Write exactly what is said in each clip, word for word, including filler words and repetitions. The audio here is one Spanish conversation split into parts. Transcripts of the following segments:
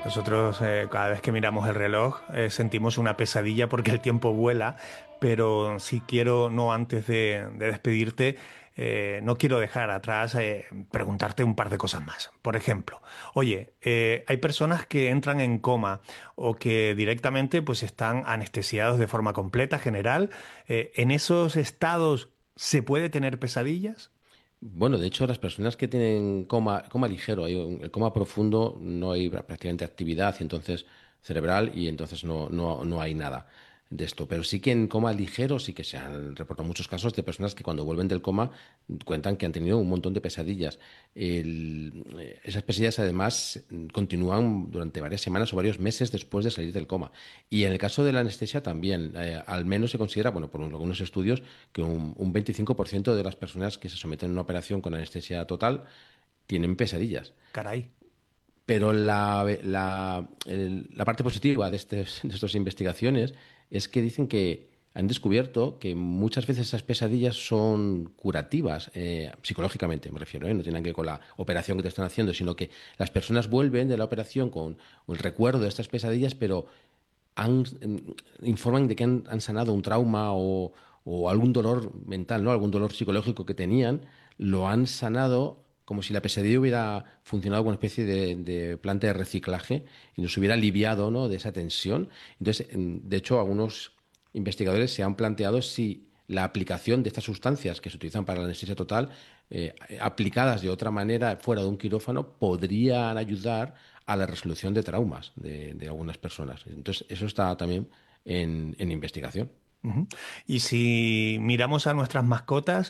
Nosotros eh, cada vez que miramos el reloj eh, sentimos una pesadilla porque el tiempo vuela, pero si quiero, no antes de, de despedirte, eh, no quiero dejar atrás eh, preguntarte un par de cosas más. Por ejemplo, oye, eh, hay personas que entran en coma o que directamente pues están anestesiados de forma completa, general. Eh, ¿en esos estados se puede tener pesadillas? Bueno, de hecho, las personas que tienen coma, coma ligero, hay un- el coma profundo no hay prácticamente actividad y entonces cerebral y entonces no, no, no hay nada de esto. Pero sí que en coma ligero sí que se han reportado muchos casos de personas que cuando vuelven del coma cuentan que han tenido un montón de pesadillas. El- eh, esas pesadillas además continúan durante varias semanas o varios meses después de salir del coma. Y en el caso de la anestesia también, eh, al menos se considera, bueno, por un- algunos estudios, que un, un veinticinco por ciento de las personas que se someten a una operación con anestesia total tienen pesadillas. Caray. Pero la, la, el- la parte positiva de, estes- de estas investigaciones es que dicen que han descubierto que muchas veces esas pesadillas son curativas, eh, psicológicamente me refiero, ¿eh? No tienen que ver con la operación que te están haciendo, sino que las personas vuelven de la operación con el recuerdo de estas pesadillas, pero han, em, informan de que han, han sanado un trauma o, o algún dolor mental, ¿no? Algún dolor psicológico que tenían, lo han sanado como si la pesadilla hubiera funcionado como una especie de, de planta de reciclaje y nos hubiera aliviado, ¿no? De esa tensión. Entonces, em, de hecho, algunos investigadores se han planteado si la aplicación de estas sustancias que se utilizan para la anestesia total, eh, aplicadas de otra manera fuera de un quirófano, podrían ayudar a la resolución de traumas de, de algunas personas. Entonces, eso está también en, en investigación. Ujú. Y si miramos a nuestras mascotas,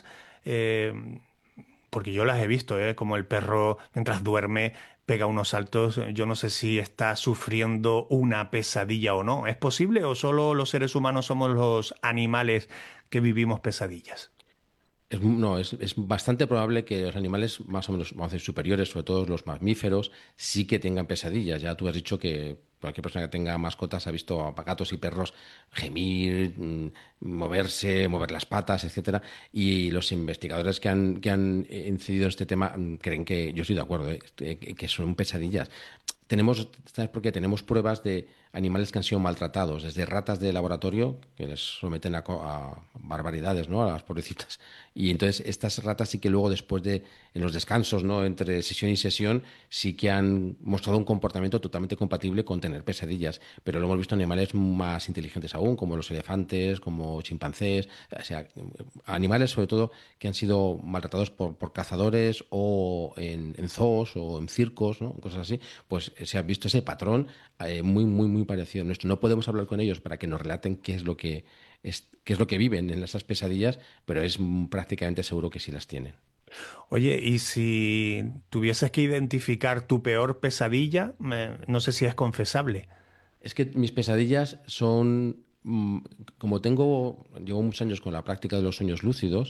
eh, porque yo las he visto, ¿eh? Como el perro mientras duerme pega unos saltos. Yo no sé si está sufriendo una pesadilla o no. ¿Es posible o solo los seres humanos somos los animales que vivimos pesadillas? Es, no, es, es bastante probable que los animales más o menos, vamos a decir, superiores, sobre todo los mamíferos, sí que tengan pesadillas. Ya tú has dicho que cualquier persona que tenga mascotas ha visto a gatos y perros gemir, mm, moverse, mover las patas, etcétera. Y los investigadores que han, que han incidido en este tema mm, creen que, yo estoy de acuerdo, ¿eh? que que son pesadillas. Tenemos, ¿sabes por qué? Tenemos pruebas de animales que han sido maltratados, desde ratas de laboratorio, que les someten a, co- a barbaridades, ¿no? A las pobrecitas. Y entonces estas ratas sí que luego después de, en los descansos, ¿no? Entre sesión y sesión, sí que han mostrado un comportamiento totalmente compatible con tener pesadillas. Pero lo hemos visto en animales más inteligentes aún, como los elefantes, como chimpancés, o sea, animales sobre todo que han sido maltratados por, por cazadores o en, en zoos o en circos, ¿no? Cosas así, pues eh, se ha visto ese patrón eh, muy, muy, muy parecido a nuestro. No podemos hablar con ellos para que nos relaten qué es lo que es, qué es lo que viven en esas pesadillas, pero es mm, prácticamente seguro que sí las tienen. Oye, y si tuvieses que identificar tu peor pesadilla, me- no sé si es confesable. Es que mis pesadillas son, mm, como tengo, llevo muchos años con la práctica de los sueños lúcidos,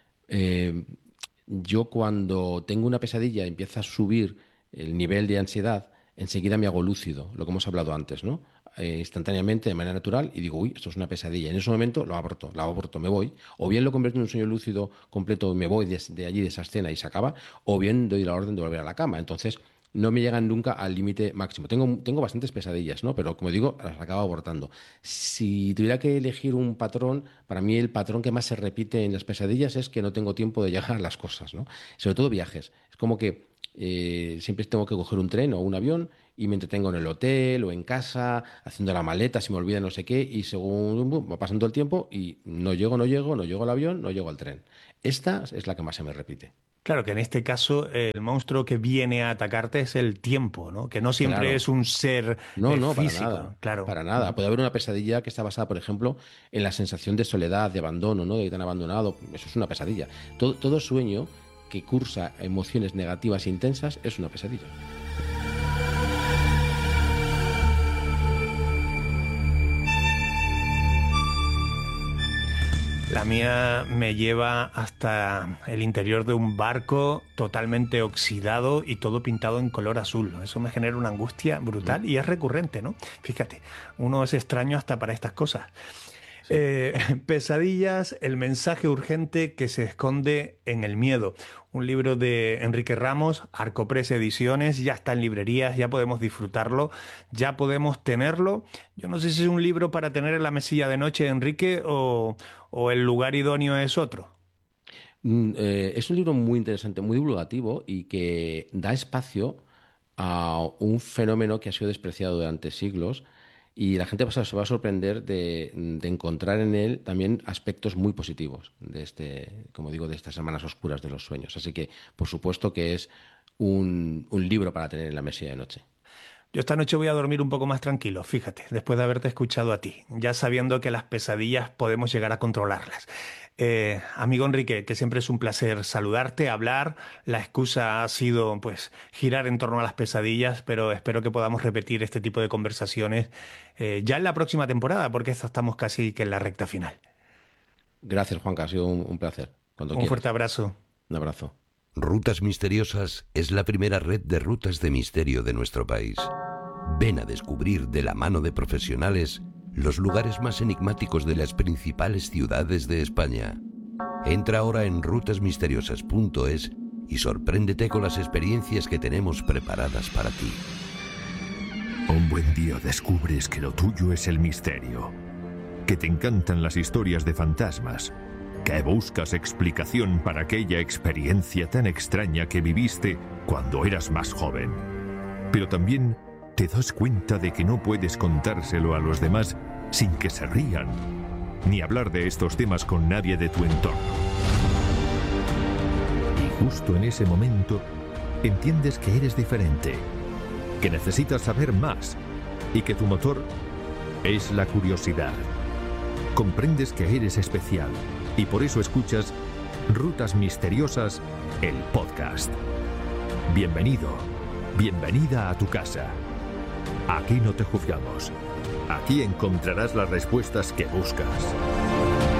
eh, yo cuando tengo una pesadilla y empieza a subir el nivel de ansiedad, enseguida me hago lúcido, lo que hemos hablado antes, ¿no? Eh, instantáneamente, de manera natural, y digo, uy, esto es una pesadilla. En ese momento lo aborto, la aborto, me voy. O bien lo convierto en un sueño lúcido completo, me voy de, de allí, de esa escena y se acaba, o bien doy la orden de volver a la cama. Entonces, no me llegan nunca al límite máximo. Tengo, tengo bastantes pesadillas, ¿no? Pero como digo, las acabo abortando. Si tuviera que elegir un patrón, para mí el patrón que más se repite en las pesadillas es que no tengo tiempo de llegar a las cosas, ¿no? Sobre todo viajes. Es como que eh, siempre tengo que coger un tren o un avión y me entretengo en el hotel o en casa, haciendo la maleta, si me olvida no sé qué, y según bum, va pasando el tiempo y no llego, no llego, no llego al avión, no llego al tren. Esta es la que más se me repite. Claro que en este caso eh, el monstruo que viene a atacarte es el tiempo, ¿no? Que no siempre es Claro. un ser No, eh, no, para físico, nada. claro. Para nada. Ujú. Puede haber una pesadilla que está basada, por ejemplo, en la sensación de soledad, de abandono, ¿no? De que te han abandonado. Eso es una pesadilla. Todo, todo sueño que cursa emociones negativas e intensas es una pesadilla. La mía me lleva hasta el interior de un barco totalmente oxidado y todo pintado en color azul. Eso me genera una angustia Mm, brutal y es recurrente, ¿no? Fíjate, uno es extraño hasta para estas cosas. sí. Eh, pesadillas, el mensaje urgente que se esconde en el miedo. un libro de Enrique Ramos, Arcopress Ediciones, ya está en librerías, ya podemos disfrutarlo, ya podemos tenerlo. Yo no sé si es un libro para tener en la mesilla de noche, Enrique, o, o el lugar idóneo es otro. Mm, eh, es un libro muy interesante, muy divulgativo y que da espacio a un fenómeno que ha sido despreciado durante siglos y la gente se va a sorprender de, de encontrar en él también aspectos muy positivos de este, como digo, de estas semanas oscuras de los sueños. Así que, por supuesto que es un, un libro para tener en la mesilla de noche. Yo esta noche voy a dormir un poco más tranquilo, fíjate, después de haberte escuchado a ti, ya sabiendo que las pesadillas podemos llegar a controlarlas. Eh, amigo Enrique, que siempre es un placer saludarte, hablar. La excusa ha sido, pues, girar en torno a las pesadillas, pero espero que podamos repetir este tipo de conversaciones eh, ya en la próxima temporada, porque esta estamos casi que en la recta final. Gracias, Juanca, ha sido un, un placer. Cuando Un fuerte quieras. abrazo. Un abrazo. Rutas Misteriosas es la primera red de rutas de misterio de nuestro país. Ven a descubrir de la mano de profesionales los lugares más enigmáticos de las principales ciudades de España. Entra ahora en rutas misteriosas punto es y sorpréndete con las experiencias que tenemos preparadas para ti. Un buen día descubres que lo tuyo es el misterio, que te encantan las historias de fantasmas, que buscas explicación para aquella experiencia tan extraña que viviste cuando eras más joven. Pero también te das cuenta de que no puedes contárselo a los demás sin que se rían, ni hablar de estos temas con nadie de tu entorno. Y justo en ese momento entiendes que eres diferente, que necesitas saber más y que tu motor es la curiosidad. Comprendes que eres especial y por eso escuchas Rutas Misteriosas, el podcast. Bienvenido, bienvenida a tu casa. Aquí no te juzgamos. Aquí encontrarás las respuestas que buscas.